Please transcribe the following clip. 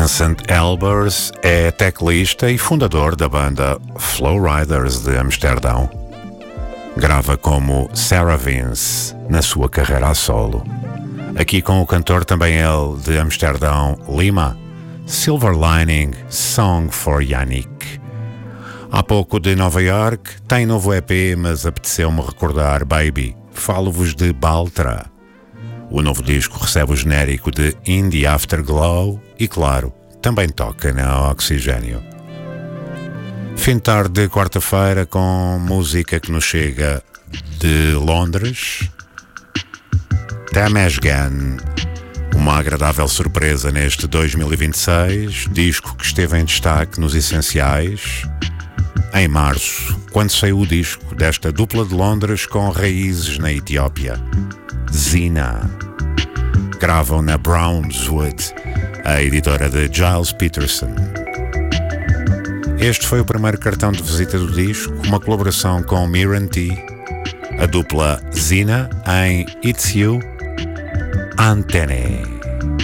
Vincent Elbers é teclista e fundador da banda Flowriders de Amsterdão. Grava como Sarah Vince na sua carreira a solo. Aqui com o cantor também ele de Amsterdão, Lima, Silver Lining, Song for Yannick. Há pouco de Nova York, tem novo EP, mas apeteceu-me recordar Baby. Falo-vos de Baltra. O novo disco recebe o genérico de Indie Afterglow e, claro, também toca na Oxigênio. Fim de tarde de quarta-feira com música que nos chega de Londres. Temesgen, uma agradável surpresa neste 2026, disco que esteve em destaque nos Essenciais. Em março, quando saiu o disco desta dupla de Londres com raízes na Etiópia, Zina. Gravam na Brownswood, a editora de Giles Peterson. Este foi o primeiro cartão de visita do disco, uma colaboração com Miran T, a dupla Zina em It's You, Antenne.